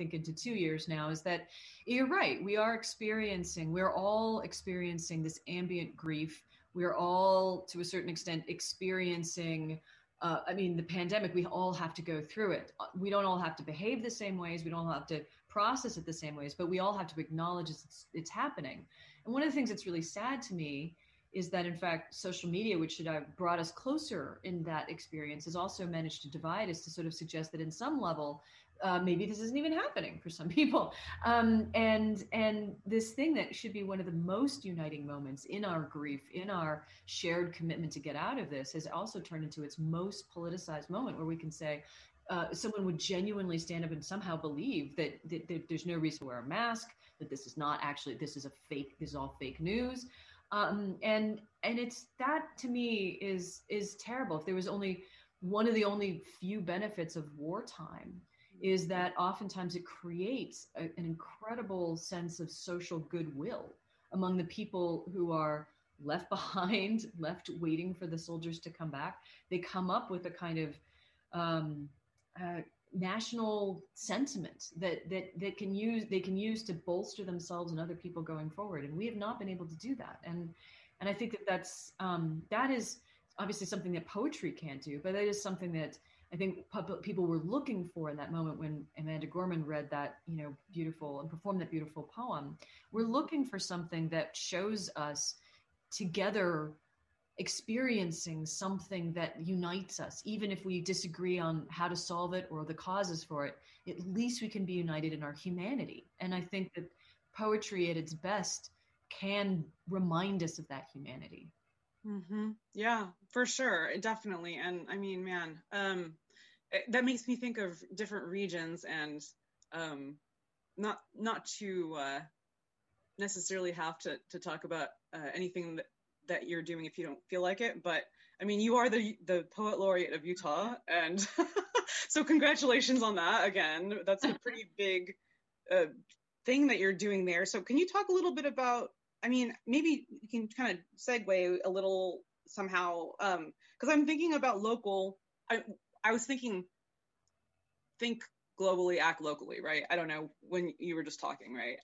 think into 2 years now, is that you're right. We're all experiencing this ambient grief. We're all, to a certain extent, experiencing the pandemic. We all have to go through it. We don't all have to behave the same ways. We don't all have to process it the same ways, but we all have to acknowledge it's happening. And one of the things that's really sad to me is that, in fact, social media, which should have brought us closer in that experience, has also managed to divide us, to sort of suggest that in some level, maybe this isn't even happening for some people. And this thing that should be one of the most uniting moments in our grief, in our shared commitment to get out of this, has also turned into its most politicized moment, where we can say, someone would genuinely stand up and somehow believe that there's no reason to wear a mask, that this is all fake news. And it's, that to me is terrible. If there was only one of the only few benefits of wartime, is that oftentimes it creates an incredible sense of social goodwill among the people who are left behind, left waiting for the soldiers to come back. They come up with a kind of national sentiment that they can use to bolster themselves and other people going forward. And we have not been able to do that. And I think that is obviously something that poetry can't do, but that is something that I think people were looking for in that moment when Amanda Gorman read that, beautiful, and performed that beautiful poem. We're looking for something that shows us together experiencing something that unites us. Even if we disagree on how to solve it or the causes for it, at least we can be united in our humanity. And I think that poetry at its best can remind us of that humanity. Mm-hmm. Yeah, for sure. Definitely. And I mean, man, that makes me think of different regions, and not to necessarily have to talk about anything that you're doing if you don't feel like it. But I mean, you are the poet laureate of Utah. And so congratulations on that again. That's a pretty big thing that you're doing there. So can you talk a little bit about, I mean, maybe you can kind of segue a little somehow, because I'm thinking about local. I was thinking, think globally, act locally, right? I don't know, when you were just talking, right?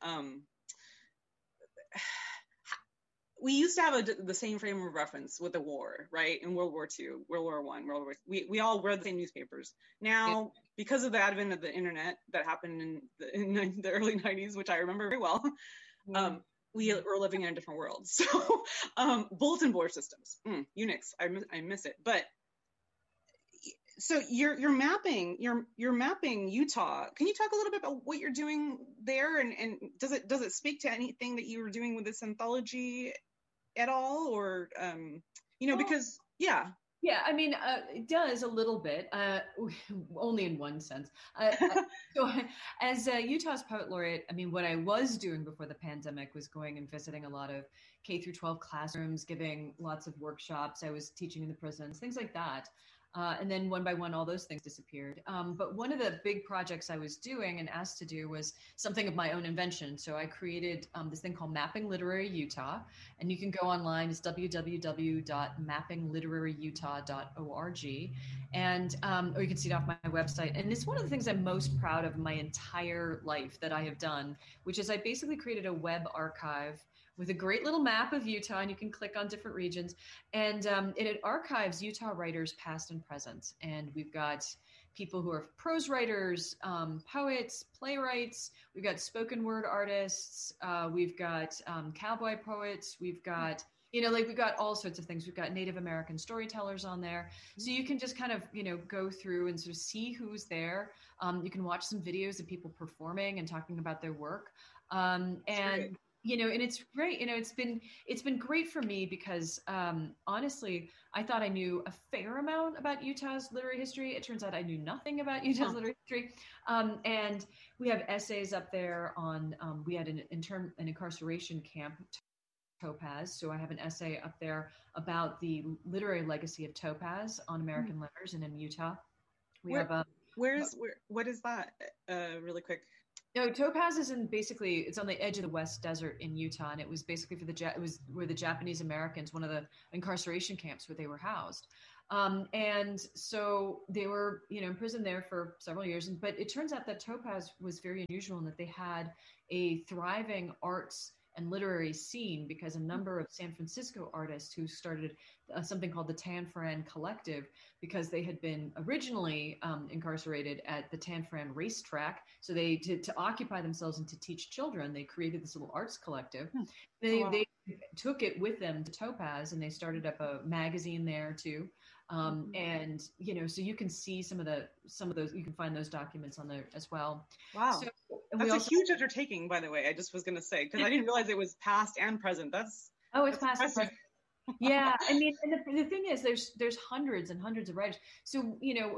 We used to have the same frame of reference with the war, right? In World War II, World War I, we all read the same newspapers. Now, because of the advent of the internet that happened in the early 90s, which I remember very well, we were living in a different world. So bulletin board systems, Unix, I miss it. But so you're mapping Utah. Can you talk a little bit about what you're doing there, and does it speak to anything that you were doing with this anthology at all, or because Yeah, I mean, it does a little bit, only in one sense. So as Utah's Poet Laureate, I mean, what I was doing before the pandemic was going and visiting a lot of K through 12 classrooms, giving lots of workshops. I was teaching in the prisons, things like that. And then one by one, all those things disappeared. But one of the big projects I was doing and asked to do was something of my own invention. So I created this thing called Mapping Literary Utah. And you can go online. It's www.mappingliteraryutah.org. And or you can see it off my website. And it's one of the things I'm most proud of in my entire life that I have done, which is I basically created a web archive with a great little map of Utah, and you can click on different regions. And it archives Utah writers past and present. And we've got people who are prose writers, poets, playwrights. We've got spoken word artists. We've got cowboy poets. We've got, we've got all sorts of things. We've got Native American storytellers on there. So you can just kind of, go through and sort of see who's there. You can watch some videos of people performing and talking about their work. And it's great. It's been great for me because honestly, I thought I knew a fair amount about Utah's literary history. It turns out I knew nothing about Utah's literary history. And we have essays up there on, we had an incarceration camp, Topaz. So I have an essay up there about the literary legacy of Topaz on American letters and in Utah. What is that? Really quick. No, Topaz is it's on the edge of the West Desert in Utah, and it was basically it was where the Japanese Americans, one of the incarceration camps where they were housed. And so they were, in prison there for several years. But it turns out that Topaz was very unusual in that they had a thriving arts and literary scene, because a number of San Francisco artists who started something called the Tan Fran Collective, because they had been originally incarcerated at the Tan Fran racetrack. So they, to occupy themselves and to teach children, they created this little arts collective. They took it with them to Topaz, and they started up a magazine there too. And so you can see some of those, you can find those documents on there as well. Wow. So, that's a huge undertaking, by the way. I just was going to say, because I didn't realize it was past and present. It's past and present. Yeah. I mean, and the thing is, there's hundreds and hundreds of writers. So,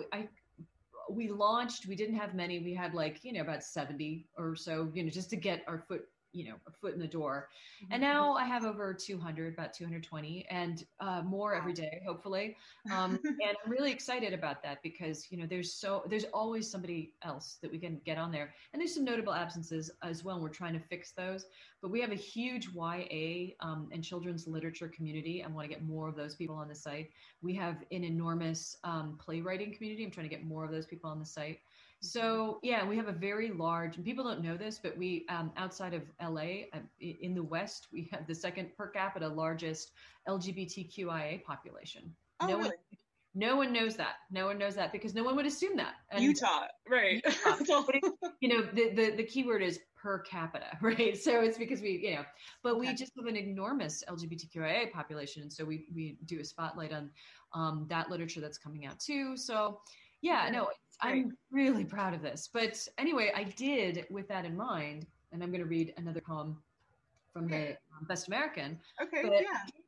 we launched, we didn't have many. We had about 70 or so, just to get our foot in the door. And now I have over 200, about 220, and more every day, hopefully. And I'm really excited about that, because, there's always somebody else that we can get on there. And there's some notable absences as well, and we're trying to fix those. But we have a huge YA and children's literature community. I want to get more of those people on the site. We have an enormous playwriting community. I'm trying to get more of those people on the site. So yeah, we have a very large, and people don't know this, but we, outside of LA, in the West, we have the second per capita largest LGBTQIA population. Really? No one knows that. No one knows that, because no one would assume that. And Utah, right? Utah. But the key word is per capita, right? So it's because we, but we just have an enormous LGBTQIA population, and so we do a spotlight on that literature that's coming out too. So yeah, no. I'm really proud of this. But anyway, I did, with that in mind, and I'm going to read another poem from the Best American. Okay, but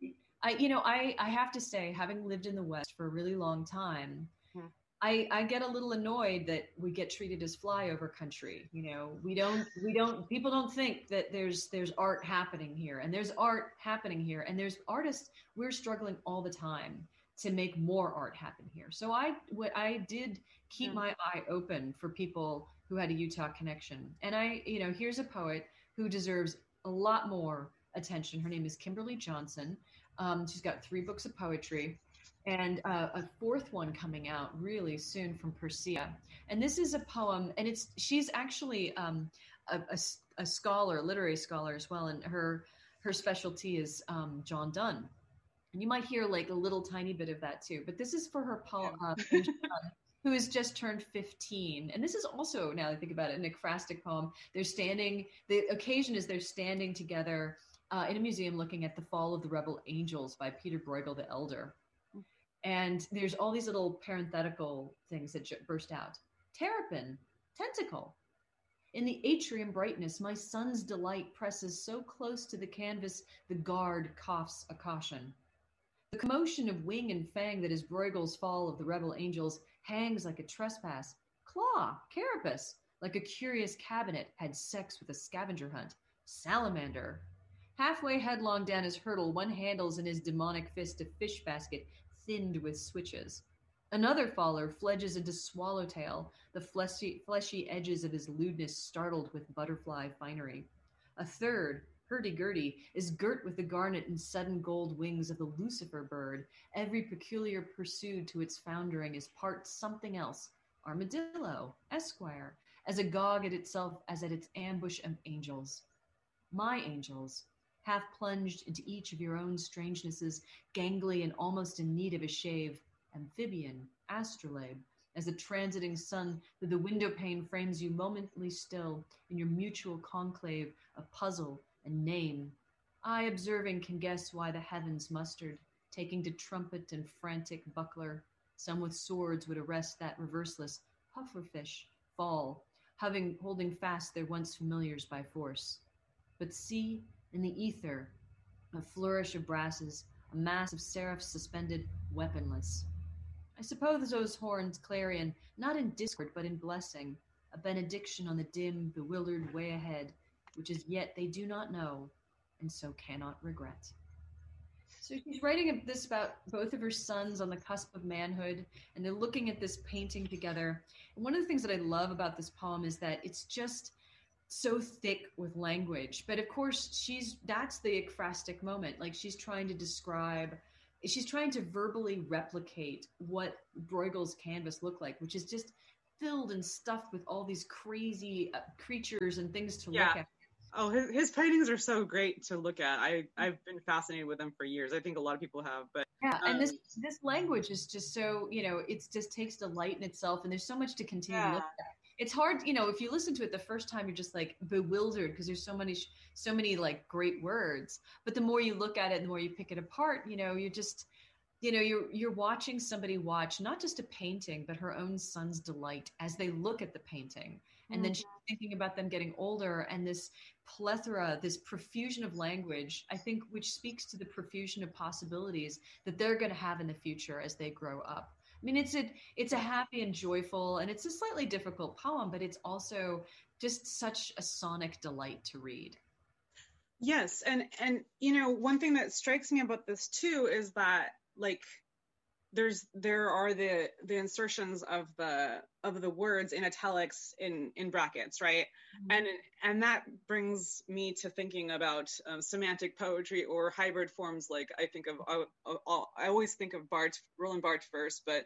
I have to say, having lived in the West for a really long time, I get a little annoyed that we get treated as flyover country. People don't think that there's art happening here, and there's art happening here, and there's artists. We're struggling all the time to make more art happen here. So I did keep my eye open for people who had a Utah connection. And here's a poet who deserves a lot more attention. Her name is Kimberly Johnson. She's got 3 books of poetry, and a 4th one coming out really soon from Persea. And this is a poem, and she's actually a scholar, a literary scholar as well. And her specialty is John Donne. And you might hear a little tiny bit of that too. But this is for her poem, who has just turned 15. And this is also, now that I think about it, an ekphrastic poem. The occasion is they're standing together in a museum looking at The Fall of the Rebel Angels by Peter Bruegel the Elder. And there's all these little parenthetical things that burst out. Terrapin, tentacle. In the atrium brightness, my son's delight presses so close to the canvas, the guard coughs a caution. The commotion of wing and fang that is Bruegel's Fall of the Rebel Angels hangs like a trespass. Claw, carapace, like a curious cabinet, had sex with a scavenger hunt. Salamander. Halfway headlong down his hurdle, one handles in his demonic fist a fish basket thinned with switches. Another faller fledges into swallowtail, the fleshy edges of his lewdness startled with butterfly finery. A third, hurdy-gurdy, is girt with the garnet and sudden gold wings of the Lucifer bird. Every peculiar pursued to its foundering is part something else. Armadillo, esquire, as agog at itself as at its ambush of angels. My angels, half plunged into each of your own strangenesses, gangly and almost in need of a shave. Amphibian, astrolabe, as a transiting sun through the window pane frames you momently still in your mutual conclave of puzzle and name. I, observing, can guess why the heavens mustered, taking to trumpet and frantic buckler. Some with swords would arrest that reverseless pufferfish fall, holding fast their once familiars by force. But see, in the ether, a flourish of brasses, a mass of seraphs suspended, weaponless. I suppose those horns clarion, not in discord but in blessing, a benediction on the dim, bewildered way ahead, which as yet they do not know, and so cannot regret. So she's writing this about both of her sons on the cusp of manhood, and they're looking at this painting together. And one of the things that I love about this poem is that it's just so thick with language. But of course, that's the ekphrastic moment. Like, she's trying to describe she's trying to verbally replicate what Bruegel's canvas looked like, which is just filled and stuffed with all these crazy creatures and things to look at. Oh, his paintings are so great to look at. I've been fascinated with them for years. I think a lot of people have, but yeah. And this language is just so, it just takes delight in itself, and there's so much to continue to look at. It's hard, if you listen to it the first time, you're just like bewildered because there's so many like great words. But the more you look at it, the more you pick it apart, you're just, you're watching somebody watch not just a painting, but her own son's delight as they look at the painting. And then she's thinking about them getting older, and this plethora, this profusion of language, I think, which speaks to the profusion of possibilities that they're going to have in the future as they grow up. I mean, it's a happy and joyful, and it's a slightly difficult poem, but it's also just such a sonic delight to read. Yes, and one thing that strikes me about this too is that like there are the insertions of the words in italics in brackets, right? Mm-hmm. And that brings me to thinking about semantic poetry or hybrid forms. Like I think of I always think of Roland Barthes first, but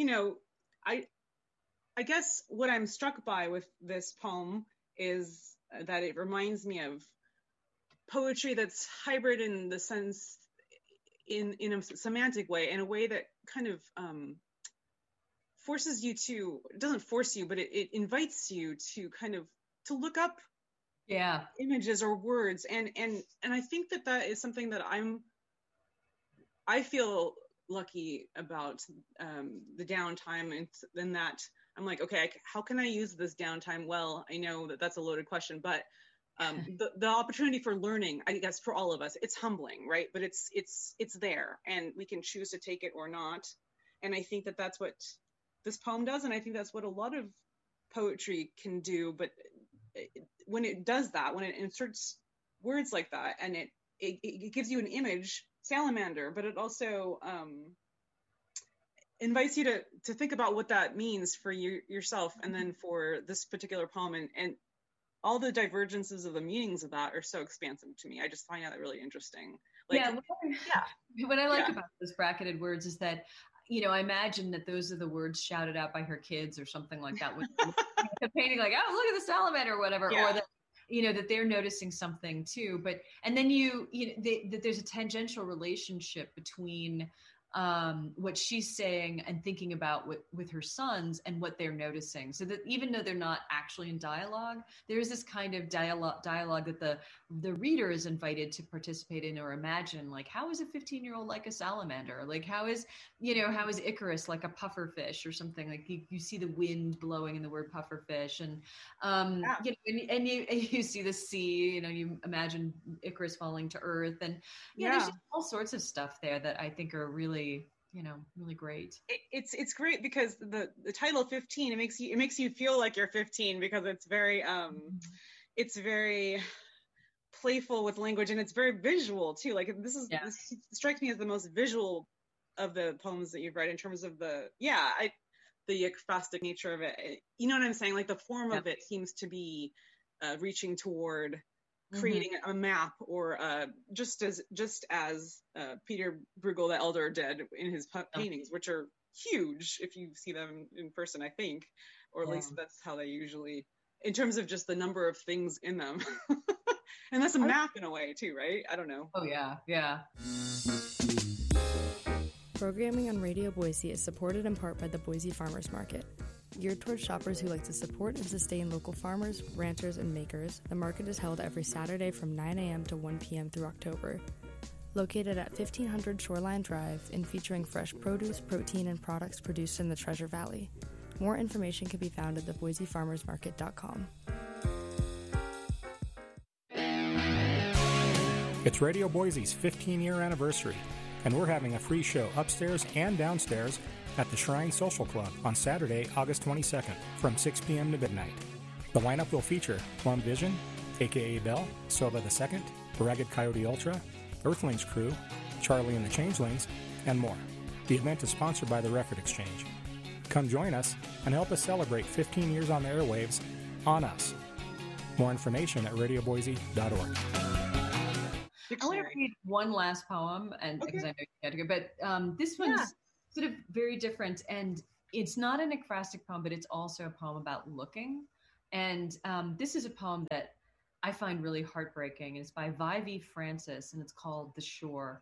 I guess what I'm struck by with this poem is that it reminds me of poetry that's hybrid in the sense in a semantic way, in a way that kind of forces you to, it doesn't force you, but it invites you to kind of to look up images or words, and I think that is something that I feel lucky about the downtime, and that I'm like, okay, how can I use this downtime well? I know that that's a loaded question, but the opportunity for learning, I guess, for all of us, it's humbling, right? But it's there, and we can choose to take it or not. And I think that that's what this poem does, and I think that's what a lot of poetry can do. But when it does that, when it inserts words like that, and it gives you an image, salamander, but it also invites you to think about what that means for yourself, and then for this particular poem, and all the divergences of the meanings of that are so expansive to me. I just find that really interesting. What I like about those bracketed words is that, I imagine that those are the words shouted out by her kids or something like that. When the painting, like, oh, look at the salamander or whatever, or that, that they're noticing something too. And then that there's a tangential relationship between what she's saying and thinking about with her sons and what they're noticing, so that even though they're not actually in dialogue, there's this kind of dialogue that the reader is invited to participate in or imagine, like, how is a 15-year-old like a salamander? Like, how is Icarus like a pufferfish or something? Like you see the wind blowing in the word pufferfish, and and you see the sea, you imagine Icarus falling to earth, and there's just all sorts of stuff there that I think are really great. It's great because the title 15, it makes you feel like you're 15, because it's very playful with language, and it's very visual too. Like this strikes me as the most visual of the poems that you've read, in terms of the ekphrastic nature of it. You know what I'm saying? Like the form of it seems to be reaching toward creating a map, or just as Peter Bruegel the Elder did in his paintings, which are huge if you see them in person, I think, or at least that's how they usually, in terms of just the number of things in them. And that's a map in a way too, right? I don't know. Oh yeah. Programming on Radio Boise is supported in part by the Boise Farmers Market. Geared towards shoppers who like to support and sustain local farmers, ranchers, and makers, the market is held every Saturday from 9 a.m. to 1 p.m. through October. Located at 1500 Shoreline Drive and featuring fresh produce, protein, and products produced in the Treasure Valley. More information can be found at theboisefarmersmarket.com. It's Radio Boise's 15-year anniversary, and we're having a free show upstairs and downstairs at the Shrine Social Club on Saturday, August 22nd from 6 p.m. to midnight. The lineup will feature Plum Vision, a.k.a. Bell, Silva II, Ragged Coyote Ultra, Earthlings Crew, Charlie and the Changelings, and more. The event is sponsored by the Record Exchange. Come join us and help us celebrate 15 years on the airwaves on us. More information at radioboise.org. I want to read one last poem, and because I know you had to go, but this one's sort of very different, and it's not an ekphrastic poem, but it's also a poem about looking. And this is a poem that I find really heartbreaking. It's by Vivi Francis, and it's called The Shore.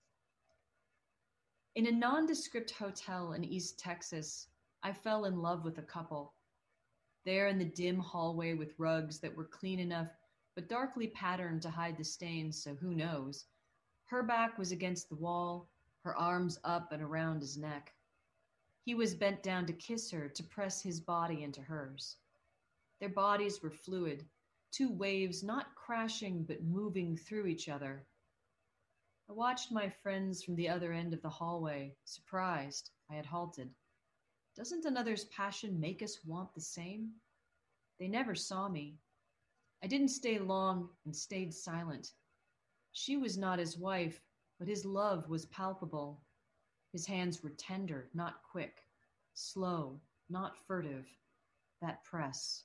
In a nondescript hotel in East Texas, I fell in love with a couple. There in the dim hallway with rugs that were clean enough but darkly patterned to hide the stains, so who knows. Her back was against the wall, her arms up and around his neck. He was bent down to kiss her, to press his body into hers. Their bodies were fluid, two waves not crashing but moving through each other. I watched my friends from the other end of the hallway, surprised I had halted. Doesn't another's passion make us want the same? They never saw me. I didn't stay long and stayed silent. She was not his wife, but his love was palpable. His hands were tender, not quick, slow, not furtive. That press.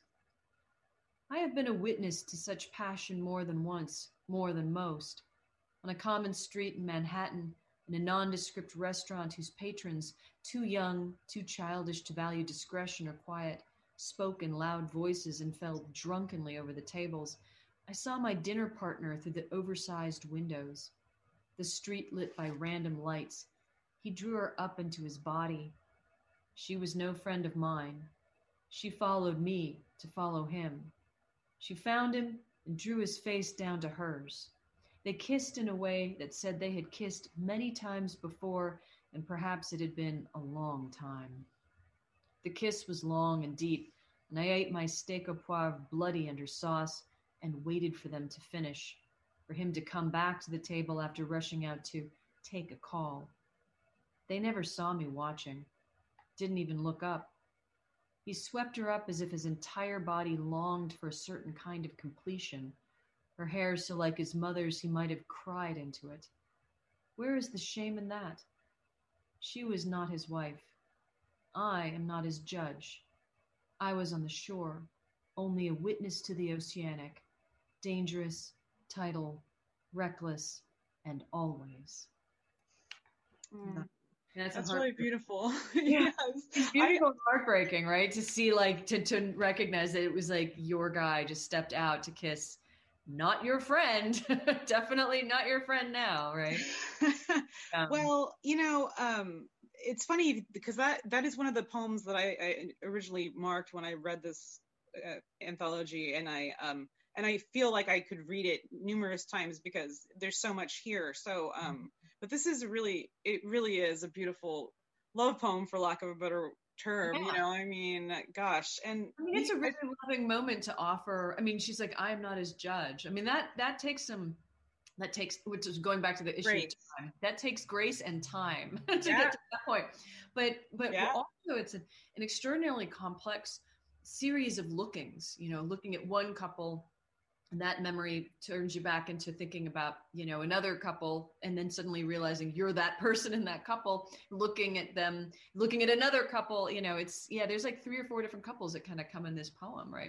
I have been a witness to such passion more than once, more than most. On a common street in Manhattan, in a nondescript restaurant whose patrons, too young, too childish to value discretion or quiet, spoke in loud voices and fell drunkenly over the tables, I saw my dinner partner through the oversized windows. The street lit by random lights. He drew her up into his body. She was no friend of mine. She followed me to follow him. She found him and drew his face down to hers. They kissed in a way that said they had kissed many times before, and perhaps it had been a long time. The kiss was long and deep, and I ate my steak au poivre bloody under sauce and waited for them to finish, for him to come back to the table after rushing out to take a call. They never saw me watching, didn't even look up. He swept her up as if his entire body longed for a certain kind of completion. Her hair so like his mother's he might have cried into it. Where is the shame in that? She was not his wife. I am not his judge. I was on the shore, only a witness to the oceanic, dangerous, tidal, reckless, and always. That's really beautiful. Yes. It's beautiful and heartbreaking, right? To see, like, to recognize that it was like your guy just stepped out to kiss not your friend. Definitely not your friend now, right? Well, it's funny because that is one of the poems that I originally marked when I read this anthology, and I feel like I could read it numerous times because there's so much here. So, but this is it really is a beautiful love poem, for lack of a better term. Yeah. Gosh. And it's a really loving moment to offer. She's like, I'm not his judge. that takes which is going back to the issue of time. That takes grace and time to get to that point. But also it's an extraordinarily complex series of lookings, looking at one couple, and that memory turns you back into thinking about, another couple, and then suddenly realizing you're that person in that couple, looking at them, looking at another couple, there's like 3 or 4 different couples that kind of come in this poem, right?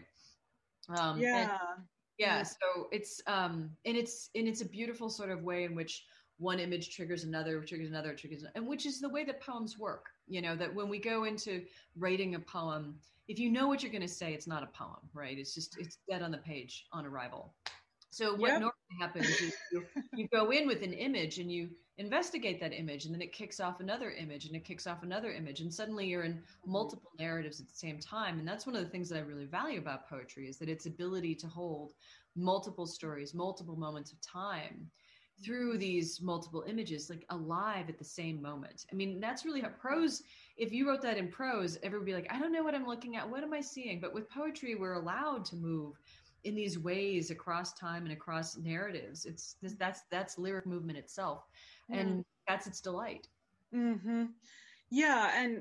So it's and it's a beautiful sort of way in which one image triggers another, and which is the way that poems work. That when we go into writing a poem, if you know what you're going to say, it's not a poem, right? It's dead on the page on arrival. So what normally happens is you go in with an image and you investigate that image, and then it kicks off another image, and it kicks off another image, and suddenly you're in multiple narratives at the same time. And that's one of the things that I really value about poetry, is that its ability to hold multiple stories, multiple moments of time through these multiple images, like alive at the same moment. That's really how prose, if you wrote that in prose, everyone would be like, I don't know what I'm looking at. What am I seeing? But with poetry, we're allowed to move in these ways across time and across narratives. That's lyric movement itself. And that's its delight. Mm-hmm. Yeah. And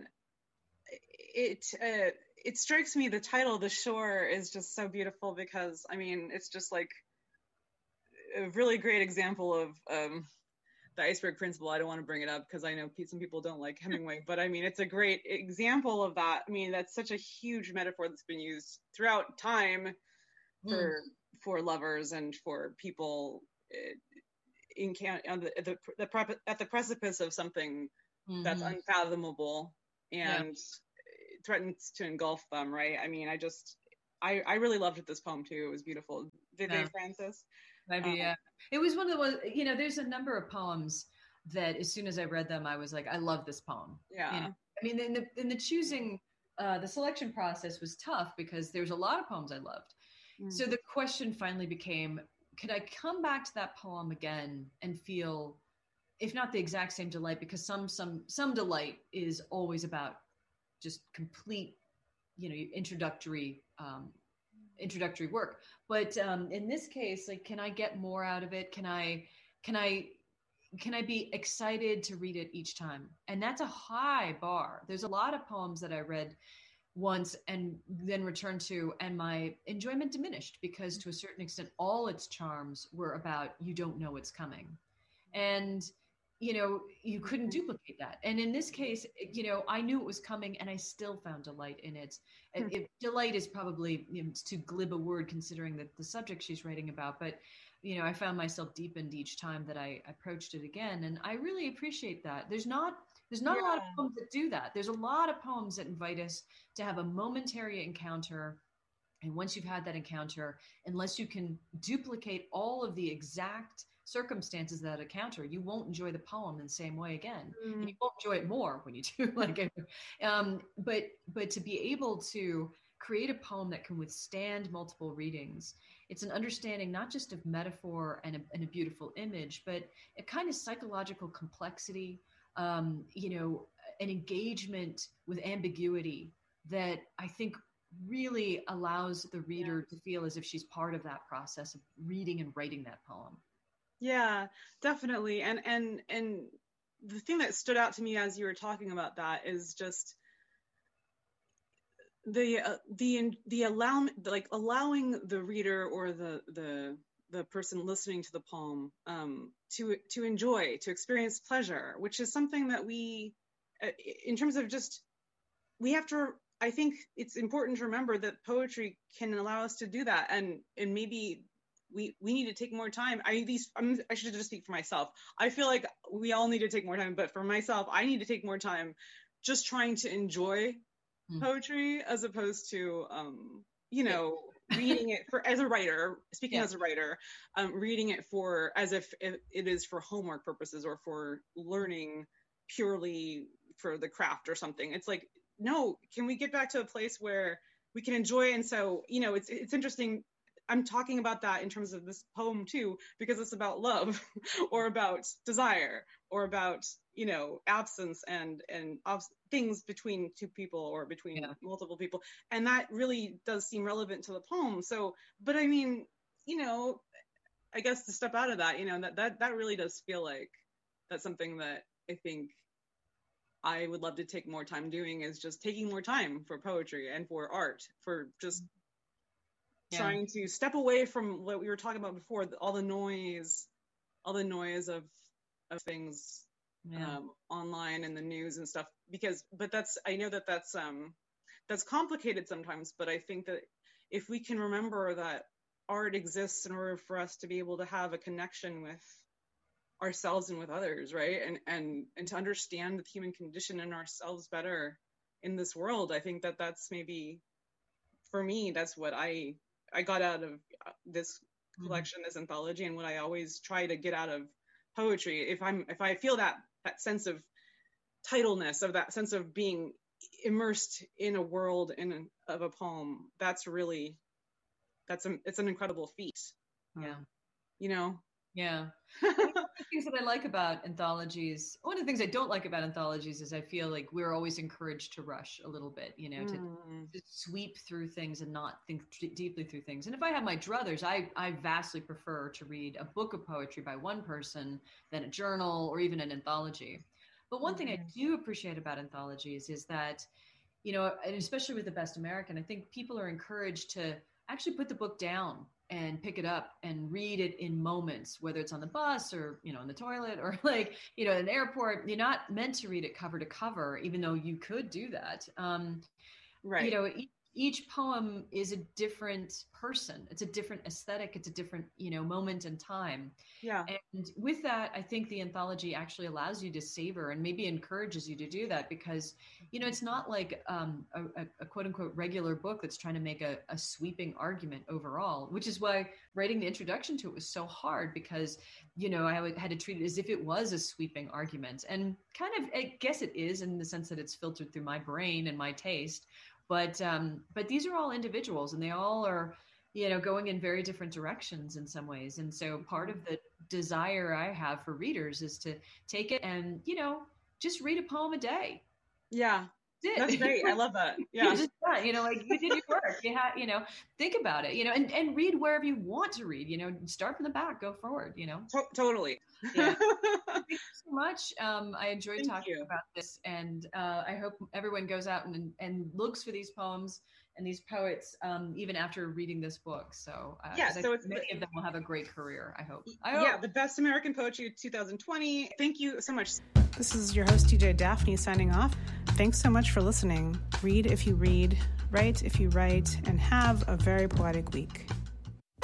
it strikes me, the title, The Shore, is just so beautiful because, it's just like a really great example of the iceberg principle. I don't want to bring it up because I know some people don't like Hemingway, but it's a great example of that. That's such a huge metaphor that's been used throughout time for lovers and for people at the precipice of something that's unfathomable and threatens to engulf them, right? I mean, I really loved this poem too. It was beautiful. Vivian Francis. Maybe, yeah. It was one of the ones, there's a number of poems that as soon as I read them, I was like, I love this poem. Yeah. I mean, in the choosing, the selection process was tough because there's a lot of poems I loved. So the question finally became, could I come back to that poem again and feel, if not the exact same delight, because some delight is always about just complete, introductory work. But in this case, like, can I get more out of it? Can I be excited to read it each time? And that's a high bar. There's a lot of poems that I read once and then returned to, and my enjoyment diminished because to a certain extent, all its charms were about, you don't know what's coming. And, you couldn't duplicate that. And in this case, I knew it was coming and I still found delight in it. Delight is probably too glib a word considering that the subject she's writing about, but I found myself deepened each time that I approached it again. And I really appreciate that. There's not a lot of poems that do that. There's a lot of poems that invite us to have a momentary encounter. And once you've had that encounter, unless you can duplicate all of the exact circumstances of that encounter, you won't enjoy the poem in the same way again. And you won't enjoy it more when you do. But to be able to create a poem that can withstand multiple readings, it's an understanding not just of metaphor and a beautiful image, but a kind of psychological complexity, an engagement with ambiguity that I think really allows the reader to feel as if she's part of that process of reading and writing that poem. Yeah, definitely. And the thing that stood out to me as you were talking about that is just allowing the reader or the person listening to the poem to enjoy, to experience pleasure, which is something that we, in terms of just, we have to, I think it's important to remember that poetry can allow us to do that. And maybe we need to take more time. I should just speak for myself. I feel like we all need to take more time, but for myself, I need to take more time just trying to enjoy poetry as opposed to, reading it as a writer, reading it as if it is for homework purposes or for learning purely for the craft or something. It's like, no, can we get back to a place where we can enjoy? And so, it's interesting. I'm talking about that in terms of this poem too, because it's about love or about desire or about, absence and things between two people or between multiple people. And that really does seem relevant to the poem. So, but I mean, I guess to step out of that, that really does feel like that's something that I think I would love to take more time doing, is just taking more time for poetry and for art, for just trying to step away from what we were talking about before, all the noise of things online and the news and stuff, but I know that's complicated sometimes, but I think that if we can remember that art exists in order for us to be able to have a connection with ourselves and with others, right? And to understand the human condition and ourselves better in this world, I think that's maybe, for me, that's what I got out of this collection, this anthology, and what I always try to get out of poetry. If I feel that sense of tidalness, of that sense of being immersed in a world of a poem, it's an incredible feat. Yeah. One of the things that I like about anthologies, one of the things I don't like about anthologies is I feel like we're always encouraged to rush a little bit, to sweep through things and not think deeply through things. And if I have my druthers, I vastly prefer to read a book of poetry by one person than a journal or even an anthology. But one thing I do appreciate about anthologies is that, and especially with The Best American, I think people are encouraged to actually put the book down and pick it up and read it in moments, whether it's on the bus or, in the toilet or in an airport. You're not meant to read it cover to cover, even though you could do that. Right. each poem is a different person. It's a different aesthetic. It's a different, moment and time. Yeah. And with that, I think the anthology actually allows you to savor and maybe encourages you to do that because, it's not like a quote unquote regular book that's trying to make a sweeping argument overall, which is why writing the introduction to it was so hard because, I had to treat it as if it was a sweeping argument, and kind of, I guess it is in the sense that it's filtered through my brain and my taste. But these are all individuals, and they all are, going in very different directions in some ways. And so part of the desire I have for readers is to take it and, just read a poem a day. Yeah. That's great. I love that. Yeah. Just that, like you did your work. You had, think about it, and read wherever you want to read, start from the back, go forward, Totally. Yeah. Thank you so much. I enjoyed talking about this, and I hope everyone goes out and looks for these poems and these poets, even after reading this book. So so many of them will have a great career, I hope. Yeah, the Best American Poetry 2020. Thank you so much. This is your host, DJ Daphne, signing off. Thanks so much for listening. Read if you read, write if you write, and have a very poetic week.